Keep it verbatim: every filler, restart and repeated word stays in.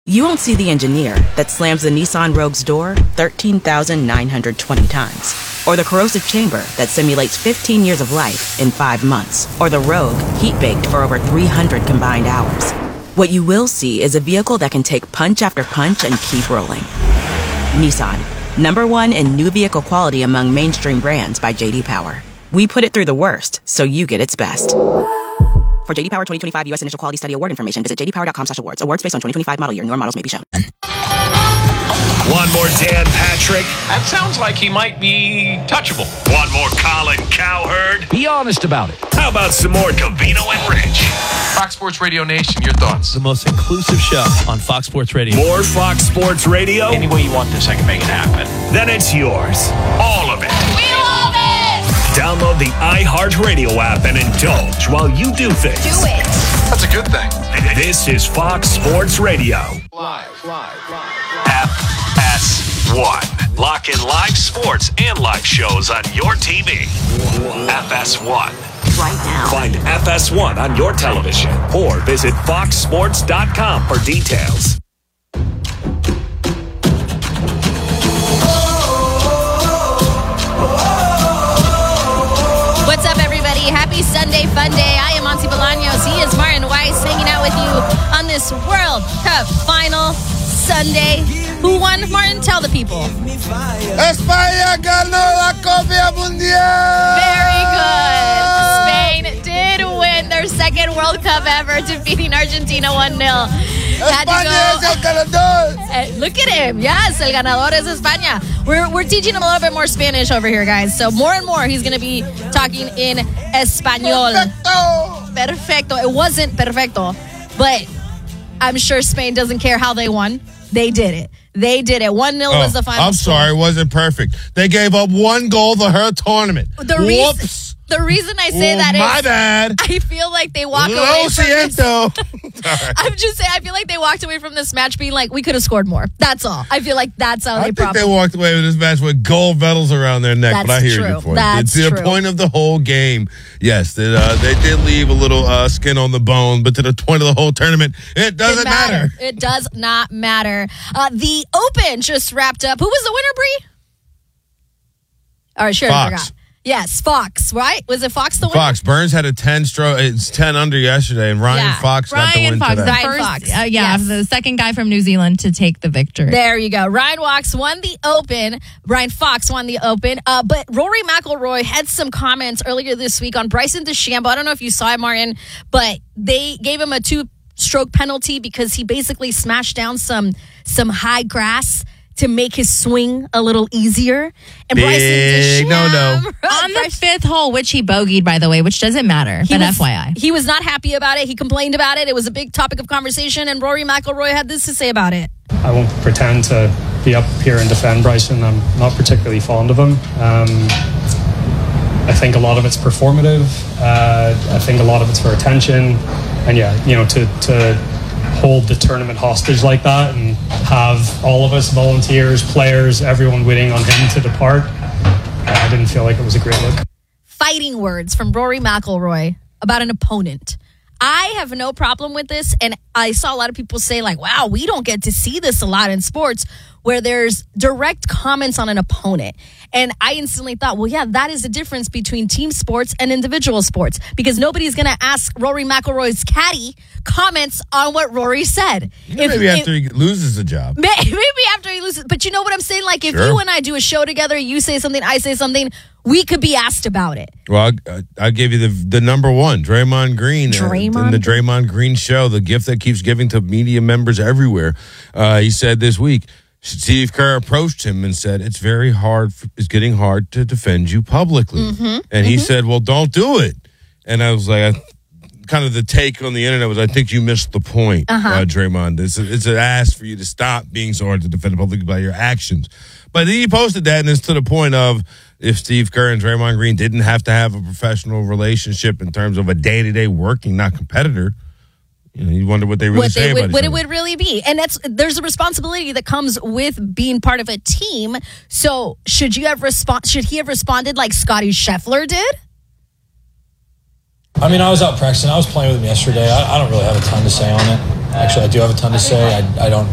You won't see the engineer that slams the Nissan Rogue's door thirteen thousand nine hundred twenty times. Or the corrosive chamber that simulates fifteen years of life in five months. Or the Rogue heat-baked for over three hundred combined hours. What you will see is a vehicle that can take punch after punch and keep rolling. Nissan, number one in new vehicle quality among mainstream brands by J D Power. We put it through the worst, so you get its best. For J D Power twenty twenty-five U S Initial Quality Study Award information, visit j d power dot com slash awards. Awards based on twenty twenty-five model year. Newer models may be shown. One more Dan Patrick. That sounds like he might be touchable. One more Colin Cowherd. Be honest about it. How about some more Covino and Rich? Fox Sports Radio Nation, your thoughts? The most inclusive show on Fox Sports Radio. More Fox Sports Radio? Any way you want this, I can make it happen. Then it's yours. All of it. We love it! Download the iHeartRadio app and indulge while you do things. Do it! That's a good thing. This is Fox Sports Radio. Live, live, live. F S one. Lock in live sports and live shows on your T V. F S one. Right now. Find F S one on your television or visit fox sports dot com for details. What's up, everybody? Happy Sunday Fun Day. I am Monty Bolaños. He is Martin Weiss hanging out with you on this World Cup final Sunday. Who won? Martin, tell the people. España ganó la Copa Mundial. Very good. Spain did win their second World Cup ever, defeating Argentina one nil. Had to España es el ganador. Uh, look at him. Yes, el ganador es España. We're, we're teaching him a little bit more Spanish over here, guys. So more and more, he's going to be talking in Español. Perfecto. Perfecto. It wasn't perfecto, but I'm sure Spain doesn't care how they won. They did it. They did it. one nil Oh, was the final I'm score. sorry, it wasn't perfect. They gave up one goal the whole tournament. The Whoops. reason, the reason I say Oh, that my is bad. I feel like they walk Lo away from this. siento. I'm just saying, I feel like they walked away from this match being like, we could have scored more. That's all. I feel like that's how I they think probably. they walked away with this match with gold medals around their neck, That's but I hear true. your point. That's it's the true. point of the whole game. Yes, they, uh, they did leave a little uh, skin on the bone, but to the point of the whole tournament, it doesn't It matter. matter. It does not matter. Uh, the Open just wrapped up. Who was the winner, Bree? All right, sure. I Fox. forgot. Yes, Fox, right? Was it Fox the winner? Fox. Burns had a ten stroke. It's ten under yesterday, and Ryan Yeah. Fox got the Ryan win Fox, today. the Ryan first, Fox. Uh, yeah, Yes. the second guy from New Zealand to take the victory. There you go. Ryan Fox won the Open. Ryan Fox won the Open. Uh, but Rory McIlroy had some comments earlier this week on Bryson DeChambeau. I don't know if you saw it, Martin, but they gave him a two-stroke penalty because he basically smashed down some some high grass to make his swing a little easier. And Big Bryson no-no. DeChambeau, On the fifth hole, which he bogeyed, by the way, which doesn't matter, He but was, F Y I. He was not happy about it. He complained about it. It was a big topic of conversation, and Rory McIlroy had this to say about it. I won't pretend to be up here and defend Bryson. I'm not particularly fond of him. Um, I think a lot of it's performative. Uh, I think a lot of it's for attention. And yeah, you know, to, to hold the tournament hostage like that and have all of us, volunteers, players, everyone waiting on him to depart, I didn't feel like it was a great look. Fighting words from Rory McIlroy about an opponent. I have no problem with this, and I saw a lot of people say, like, wow, we don't get to see this a lot in sports where there's direct comments on an opponent. And I instantly thought, well, yeah, that is the difference between team sports and individual sports, because nobody's going to ask Rory McIlroy's caddy comments on what Rory said. Maybe If- after he loses the job. Maybe after he loses. But you know what I'm saying? Like, if Sure. you and I do a show together, you say something, I say something, we could be asked about it. Well, I'll, I'll give you the the number one, Draymond Green. uh, Draymond in the Draymond Green show, the gift that keeps giving to media members everywhere. Uh, he said this week, Steve Kerr approached him and said, it's very hard, it's getting hard to defend you publicly. Mm-hmm. And he said, well, don't do it. And I was like, I, kind of the take on the internet was, I think you missed the point, Uh-huh. uh, Draymond. It's, a, it's an ask for you to stop being so hard to defend publicly by your actions. But he posted that, and it's to the point of, if Steve Kerr and Draymond Green didn't have to have a professional relationship in terms of a day-to-day working, not competitor, you know, you wonder what they really what say they about would, each what it other. would really be. And that's there's a responsibility that comes with being part of a team. So should you have respond? Should he have responded like Scotty Scheffler did? I mean, I was out practicing. I was playing with him yesterday. I, I don't really have a ton to say on it. Actually, I do have a ton to say. I, I don't